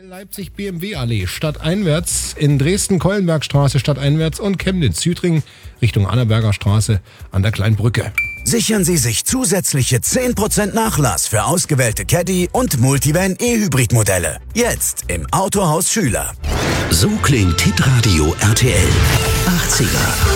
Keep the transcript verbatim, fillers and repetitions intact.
Leipzig B M W-Allee stadteinwärts, in Dresden-Kollenbergstraße stadteinwärts und Chemnitz-Südring Richtung Annaberger Straße an der Kleinbrücke. Sichern Sie sich zusätzliche zehn Prozent Nachlass für ausgewählte Caddy- und Multivan E-Hybrid-Modelle. Jetzt im Autohaus Schüler. So klingt Hitradio R T L. achtziger.